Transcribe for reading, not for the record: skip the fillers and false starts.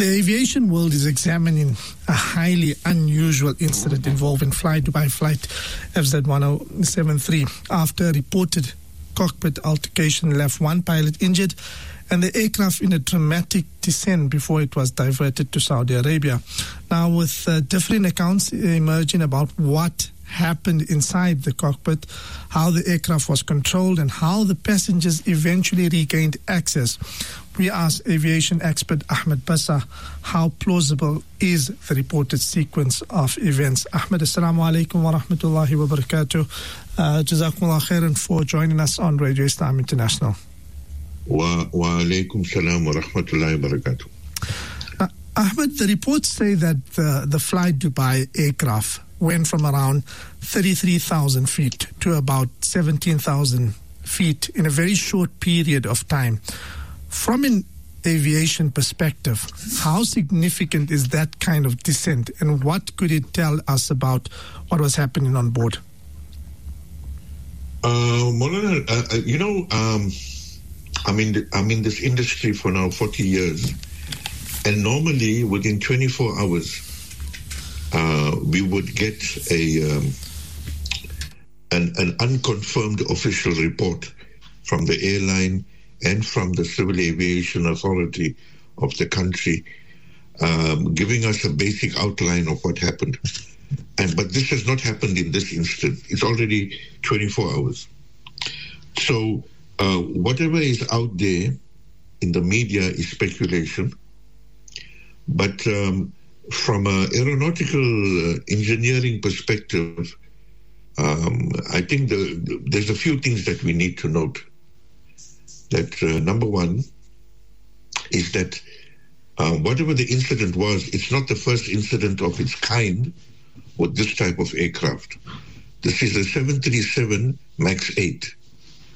The aviation world is examining a highly unusual incident involving Fly Dubai flight FZ1073 after a reported cockpit altercation left one pilot injured and the aircraft in a dramatic descent before it was diverted to Saudi Arabia. Now, with different accounts emerging about what happened inside the cockpit, how the aircraft was controlled, and how the passengers eventually regained access, we asked aviation expert Ahmed Bassa how plausible is the reported sequence of events. Ahmed, assalamu alaikum wa rahmatullahi wa barakatuh. Jazakumullah khairan for joining us on Radio Islam International. Wa alaikum salam wa rahmatullahi wa barakatuh. Ahmed, the reports say that the Fly Dubai aircraft went from around 33,000 feet to about 17,000 feet in a very short period of time. From an aviation perspective, how significant is that kind of descent, and what could it tell us about what was happening on board? Maulana, I'm in this industry for now 40 years, and normally within 24 hours, we would get an unconfirmed official report from the airline and from the Civil Aviation Authority of the country, giving us a basic outline of what happened. But this has not happened in this instant. It's already 24 hours. So whatever is out there in the media is speculation. But from an aeronautical engineering perspective, I think there's a few things that we need to note. That number one is that whatever the incident was, it's not the first incident of its kind with this type of aircraft. This is a 737 MAX 8.